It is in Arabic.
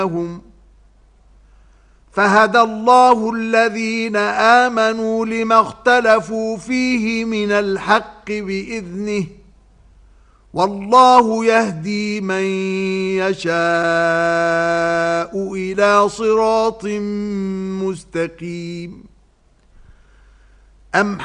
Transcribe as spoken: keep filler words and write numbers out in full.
فهدى الله الذين آمنوا لما اختلفوا فيه من الحق بإذنه والله يهدي من يشاء إلى صراط مستقيم. أم